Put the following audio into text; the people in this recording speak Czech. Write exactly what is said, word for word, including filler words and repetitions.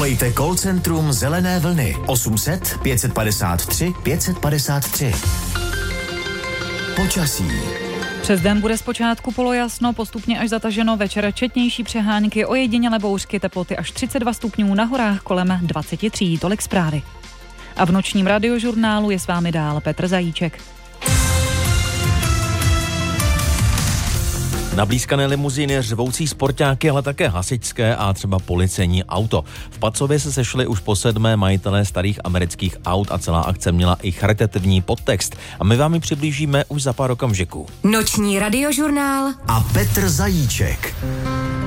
Volejte call centrum Zelené vlny osm set pět padesát tři pět padesát tři. Počasí. Přes den bude zpočátku polojasno, postupně až zataženo, večer četnější přehánky, ojedinělé bouřky, teploty až třicet dva stupňů, na horách kolem dvacet tři. Tolik zprávy. A v nočním radiožurnálu je s vámi dál Petr Zajíček. Nablízkané limuzíny, řvoucí sportáky, ale také hasičské a třeba policejní auto. V Pacově se sešli už po sedmé majitelé starých amerických aut a celá akce měla i charitativní podtext. A my vám ji přiblížíme už za pár okamžiků. Noční radiožurnál a Petr Zajíček.